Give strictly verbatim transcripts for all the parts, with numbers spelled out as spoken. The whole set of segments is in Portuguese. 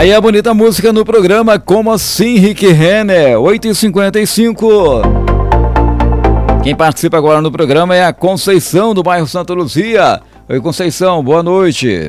Aí a bonita música no programa Como Assim, Rick Renner, oito e cinquenta e cinco. Quem participa agora no programa é a Conceição, do bairro Santa Luzia. Oi, Conceição, boa noite.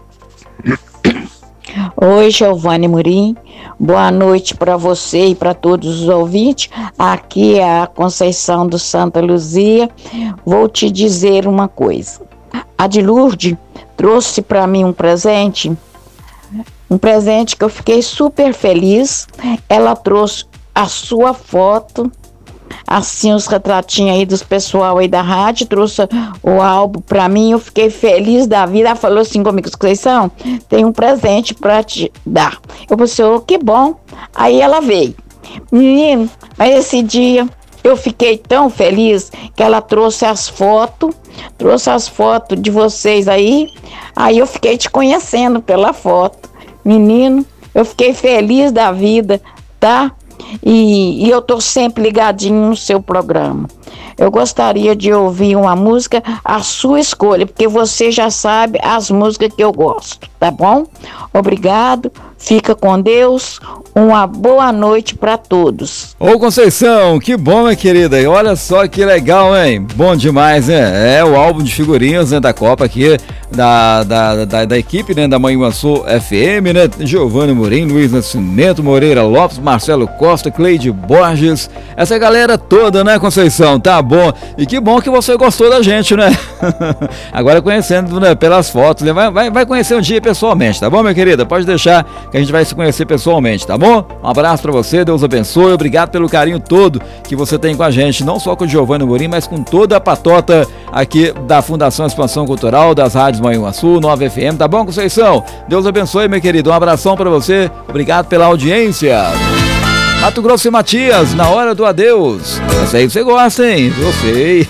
Oi, Giovanni Murim. Boa noite para você e para todos os ouvintes. Aqui é a Conceição do Santa Luzia. Vou te dizer uma coisa. A de Lourdes trouxe para mim um presente, um presente que eu fiquei super feliz. Ela trouxe a sua foto, assim, os retratinhos aí dos pessoal aí da rádio, trouxe o álbum pra mim, eu fiquei feliz da vida. Ela falou assim comigo: Conceição, tem um presente pra te dar. Eu pensei, oh, que bom. Aí ela veio. Menino, mas esse dia eu fiquei tão feliz que ela trouxe as fotos, trouxe as fotos de vocês aí, aí eu fiquei te conhecendo pela foto. Menino, eu fiquei feliz da vida, tá? E, e eu tô sempre ligadinho no seu programa. Eu gostaria de ouvir uma música, a sua escolha, porque você já sabe as músicas que eu gosto, tá bom? Obrigado, fica com Deus, uma boa noite para todos. Ô Conceição, que bom, minha querida, olha só que legal, hein? Bom demais, né? É o álbum de figurinhas, né, da Copa aqui, da, da, da, da equipe, né, da Manhuaçu F M, né? Giovanni Murim, Luiz Nascimento, Moreira Lopes, Marcelo Costa, Cleide Borges, essa galera toda, né, Conceição? Tá bom, e que bom que você gostou da gente, né? Agora conhecendo, né, pelas fotos, né? vai, vai, vai conhecer um dia pessoalmente, tá bom, minha querida? Pode deixar que a gente vai se conhecer pessoalmente, tá bom? Um abraço pra você, Deus abençoe, obrigado pelo carinho todo que você tem com a gente, não só com o Giovanni Murim, mas com toda a patota aqui da Fundação Expansão Cultural, das rádios Manhuaçu, nove F M, tá bom, Conceição? Deus abençoe, meu querido, um abração pra você, obrigado pela audiência. Mato Grosso e Matias, na hora do adeus. Essa aí você gosta, hein? Eu sei.